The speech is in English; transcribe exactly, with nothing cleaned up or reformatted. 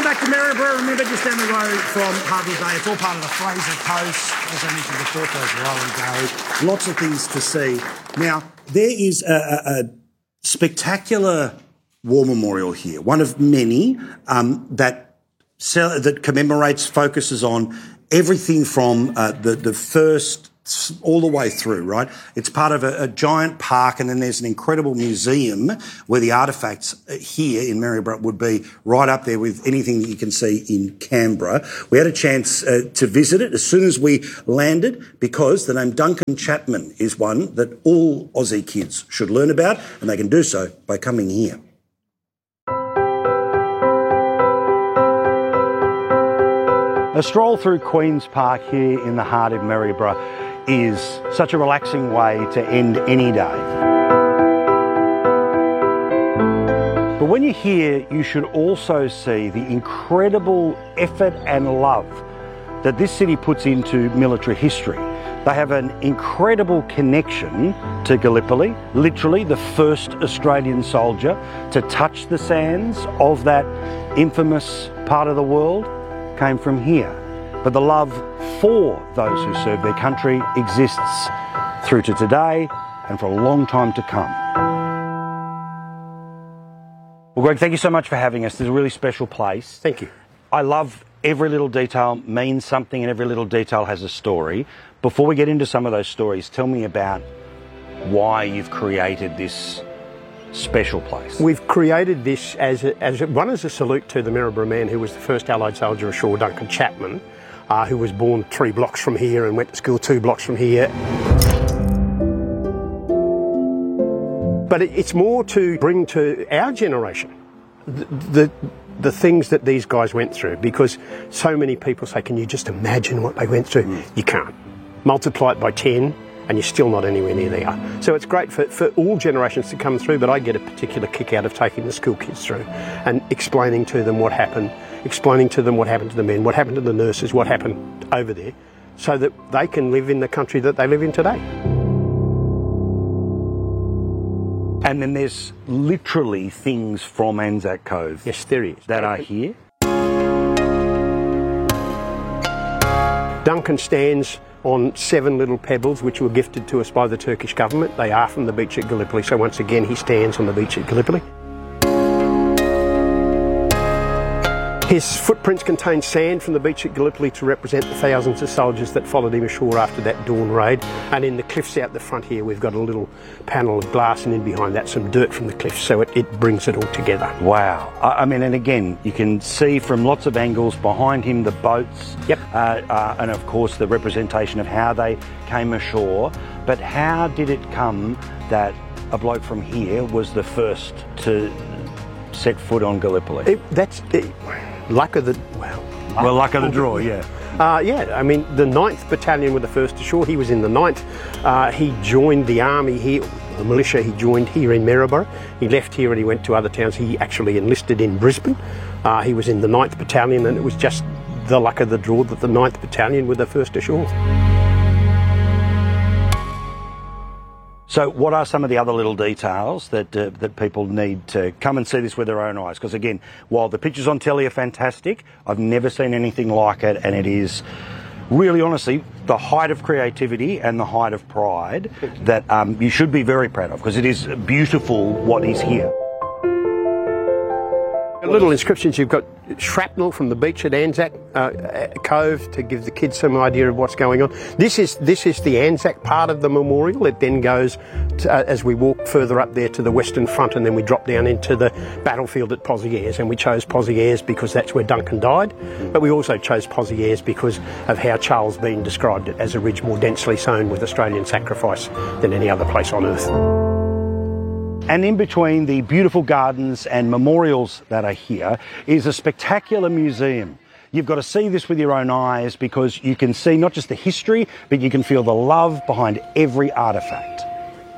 Welcome back to Maryborough. Remember, just down the road from Harvey Bay. It's all part of the Fraser Coast. As I mentioned before, goes Rowan Gully. Lots of things to see. Now, there is a, a, a spectacular war memorial here, one of many um, that that commemorates, focuses on everything from uh, the, the first all the way through, right? It's part of a, a giant park, and then there's an incredible museum where the artefacts here in Maryborough would be right up there with anything that you can see in Canberra. We had a chance uh, to visit it as soon as we landed, because the name Duncan Chapman is one that all Aussie kids should learn about, and they can do so by coming here. A stroll through Queen's Park here in the heart of Maryborough is such a relaxing way to end any day. But when you're here, you should also see the incredible effort and love that this city puts into military history. They have an incredible connection to Gallipoli, literally the first Australian soldier to touch the sands of that infamous part of the world came from here. But the love for those who serve their country exists through to today and for a long time to come. Well, Greg, thank you so much for having us. It's a really special place. Thank you. I love every little detail means something, and every little detail has a story. Before we get into some of those stories, tell me about why you've created this special place. We've created this as a, as a, one as a salute to the Maryborough man who was the first Allied soldier ashore, Duncan Chapman, uh, who was born three blocks from here and went to school two blocks from here. But it, it's more to bring to our generation the, the the things that these guys went through, because so many people say, can you just imagine what they went through? Mm. You can't. Multiply it by ten and you're still not anywhere near there. So it's great for, for all generations to come through, but I get a particular kick out of taking the school kids through and explaining to them what happened, explaining to them what happened to the men, what happened to the nurses, what happened over there, so that they can live in the country that they live in today. And then there's literally things from Anzac Cove. Yes, there is. That are here. Duncan stands on seven little pebbles which were gifted to us by the Turkish government. They are from the beach at Gallipoli, so once again he stands on the beach at Gallipoli. His footprints contain sand from the beach at Gallipoli to represent the thousands of soldiers that followed him ashore after that dawn raid. And in the cliffs out the front here, we've got a little panel of glass, and in behind that some dirt from the cliffs, so it, it brings it all together. Wow. I, I mean, and again, you can see from lots of angles behind him the boats. Yep. Uh, uh, and of course the representation of how they came ashore. But how did it come that a bloke from here was the first to set foot on Gallipoli? It, that's... It, Luck of the, well... Well, luck of the draw, yeah. Uh, yeah, I mean, the ninth Battalion were the first ashore. He was in the ninth. Uh, he joined the army here, the militia, he joined here in Maryborough. He left here and he went to other towns. He actually enlisted in Brisbane. Uh, he was in the ninth Battalion, and it was just the luck of the draw that the ninth Battalion were the first ashore. So what are some of the other little details that uh, that people need to come and see this with their own eyes? Because again, while the pictures on telly are fantastic, I've never seen anything like it, and it is really, honestly, the height of creativity and the height of pride that um, you should be very proud of, because it is beautiful what is here. Little inscriptions. You've got shrapnel from the beach at Anzac uh, Cove to give the kids some idea of what's going on. This is this is the Anzac part of the memorial. It then goes to, uh, as we walk further up there to the Western Front, and then we drop down into the battlefield at Pozieres. And we chose Pozieres because that's where Duncan died, but we also chose Pozieres because of how Charles Bean described it, as a ridge more densely sown with Australian sacrifice than any other place on earth. And in between the beautiful gardens and memorials that are here is a spectacular museum. You've got to see this with your own eyes, because you can see not just the history, but you can feel the love behind every artefact.